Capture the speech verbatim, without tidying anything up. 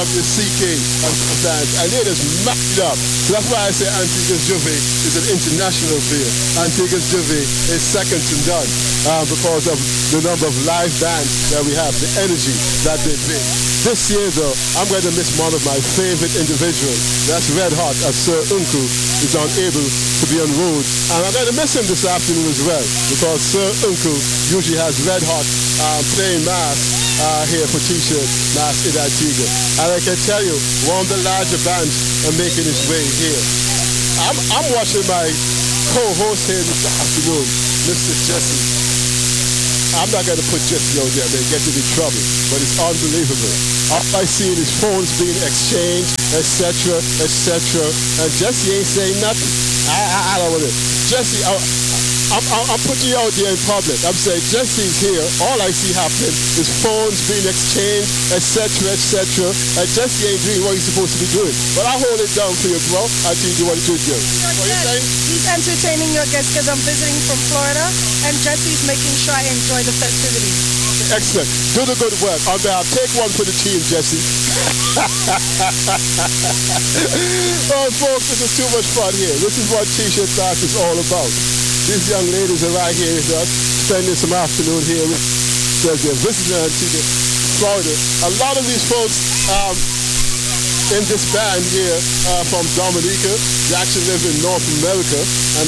of the C K and fans, and they just mapped it up. So that's why I say Antigua's Juve is an international field. Antigua's Juve is second to none uh, because of the number of live bands that we have, the energy that they bring. This year, though, I'm going to miss one of my favorite individuals. That's Red Hot, as Sir Uncle is unable to be on road. And I'm going to miss him this afternoon as well, because Sir Uncle usually has Red Hot um, playing mass uh, here for T-shirt Mass in Antigua. And I can tell you, one of the larger bands are making its way here. I'm, I'm watching my co-host here this afternoon, Mister Jesse. I'm not going to put Jesse on there, they get in trouble, but it's unbelievable. All I see is phones being exchanged, et cetera, et cetera, and Jesse ain't saying nothing. I, I, I don't want to. Jesse, I, I'm, I'm, I'm putting you out there in public. I'm saying Jesse's here. All I see happening is phones being exchanged, et cetera, et cetera, and Jesse ain't doing what he's supposed to be doing. But I hold it down for you, bro, until you do what you do. What you saying? He's entertaining your guests because I'm visiting from Florida, and Jesse's making sure I enjoy the festivities. Excellent. Do the good work. On behalf, take one for the team, Jesse. Oh, folks, this is too much fun here. This is what T-shirt Class is all about. These young ladies are right here with us, spending some afternoon here. They're visiting Antigua, Florida. A lot of these folks um, in this band here uh, from Dominica, they actually live in North America. And